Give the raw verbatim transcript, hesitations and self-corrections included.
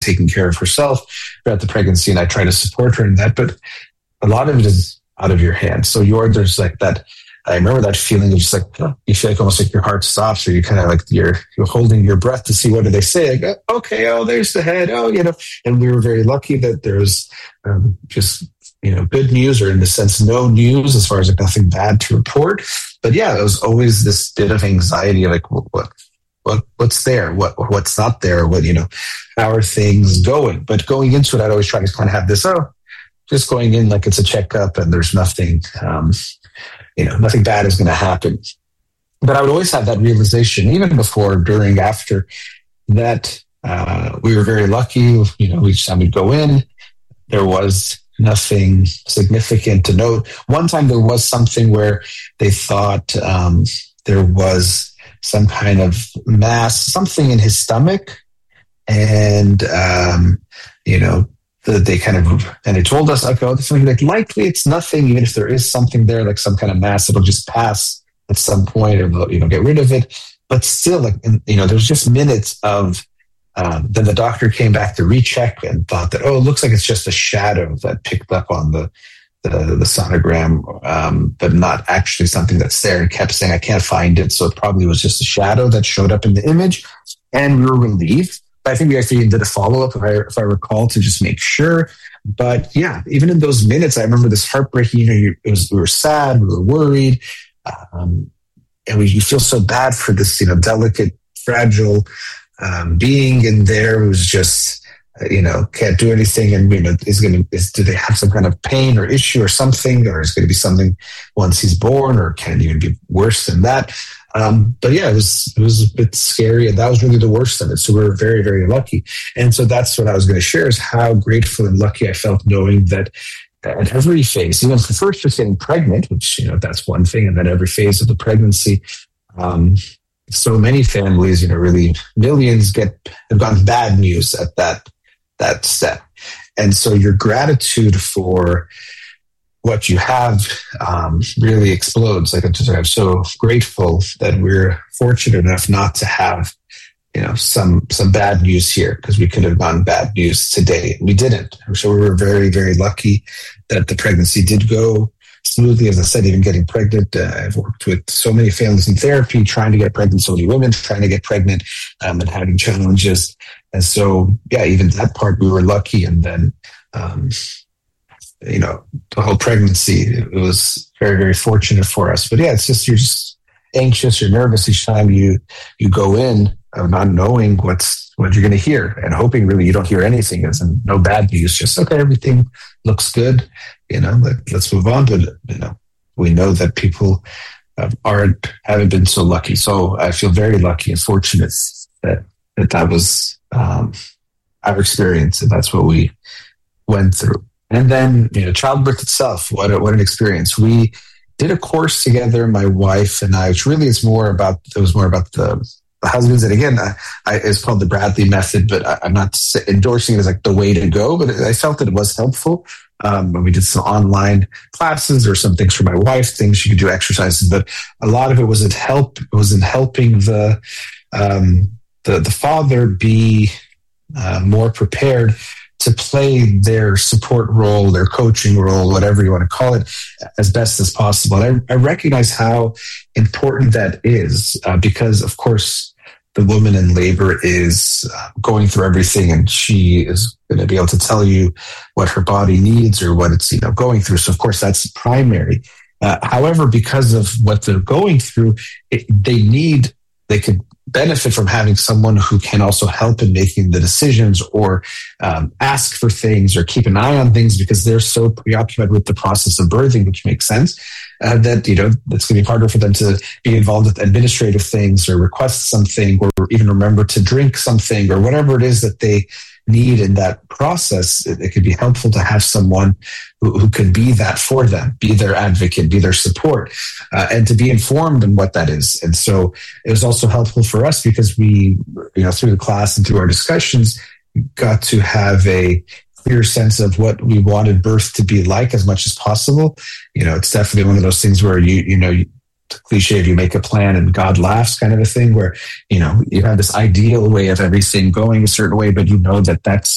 taking care of herself throughout the pregnancy, and I try to support her in that. But a lot of it is out of your hands. So you're, there's like that, I remember that feeling of just like, oh, you feel like almost like your heart stops, or you kind of like you're, you're holding your breath to see what do they say. Like, okay, oh, there's the head. Oh, you know, and we were very lucky that there was um, just, you know, good news, or in the sense, no news as far as like nothing bad to report. But yeah, it was always this bit of anxiety, like what, what, what what's there, what, what's not there, what, you know, how are things going? But going into it, I'd always try to kind of have this, oh, just going in like it's a checkup and there's nothing, um, you know, nothing bad is going to happen. But I would always have that realization, even before, during, after, that uh, we were very lucky. You know, each time we'd go in, there was nothing significant to note. One time there was something where they thought um, there was some kind of mass, something in his stomach. And, um, you know, the, they kind of, and they told us, okay, oh, like, likely it's nothing. Even if there is something there, like some kind of mass, it'll just pass at some point, or they'll, you know, get rid of it. But still, like, you know, there's just minutes of, Um, then the doctor came back to recheck and thought that, oh, it looks like it's just a shadow that picked up on the the, the sonogram, um, but not actually something that's there, and kept saying, I can't find it. So it probably was just a shadow that showed up in the image. And we were relieved. But I think we actually did a follow-up, if I, if I recall, to just make sure. But yeah, even in those minutes, I remember this heartbreaking, you know, you, it was, we were sad, we were worried. Um, and we, you feel so bad for this, you know, delicate, fragile Um, being in there who's just, uh, you know, can't do anything, and, you know, is going to, is, do they have some kind of pain or issue or something, or is going to be something once he's born, or can it even be worse than that? Um, but yeah, it was, it was a bit scary, and that was really the worst of it. So we were very, very lucky. And so that's what I was going to share, is how grateful and lucky I felt knowing that at every phase, even the first just getting pregnant, which, you know, that's one thing, and then every phase of the pregnancy, um, so many families, you know, really millions get have gotten bad news at that that step. And so your gratitude for what you have um, really explodes. Like, I'm just, I'm so grateful that we're fortunate enough not to have, you know, some some bad news here, because we could have gotten bad news today. We didn't. So we were very, very lucky that the pregnancy did go smoothly. As I said, even getting pregnant, uh, I've worked with so many families in therapy trying to get pregnant, so many women trying to get pregnant, um, and having challenges. And so, yeah, even that part we were lucky. And then, um, you know, the whole pregnancy, it was very, very fortunate for us. But yeah, it's just, you're just anxious, you're nervous each time you you go in, uh, not knowing what's what you're going to hear, and hoping really you don't hear anything, as in no bad news, just, okay, everything looks good. You know, let, let's move on to it. You know, we know that people uh, aren't, haven't been so lucky. So I feel very lucky and fortunate that that, that was um, our experience, and that's what we went through. And then, you know, childbirth itself, what a, what an experience. We did a course together, my wife and I, which really is more about, it was more about the, the husbands. And again, I, I, it's called the Bradley method, but I, I'm not endorsing it as like the way to go, but I felt that it was helpful. Um, and we did some online classes, or some things for my wife, things she could do, exercises, but a lot of it was in help, it was in helping the, um, the, the father be uh, more prepared to play their support role, their coaching role, whatever you want to call it, as best as possible. And I, I recognize how important that is, uh, because, of course, the woman in labor is uh, going through everything, and she is going to be able to tell you what her body needs or what it's, you know, going through. So, of course, that's primary. Uh, however, because of what they're going through, it, they need, they could benefit from having someone who can also help in making the decisions, or um, ask for things, or keep an eye on things, because they're so preoccupied with the process of birthing, which makes sense, uh, that, you know, it's going to be harder for them to be involved with administrative things, or request something, or even remember to drink something, or whatever it is that they need in that process. It, it could be helpful to have someone who, who can be that for them, be their advocate, be their support, uh, and to be informed on what that is. And so it was also helpful for us, because we, you know, through the class and through our discussions, got to have a clear sense of what we wanted birth to be like as much as possible. You know, it's definitely one of those things where you, you know, you, cliche, if you make a plan and God laughs kind of a thing, where, you know, you have this ideal way of everything going a certain way, but you know that that's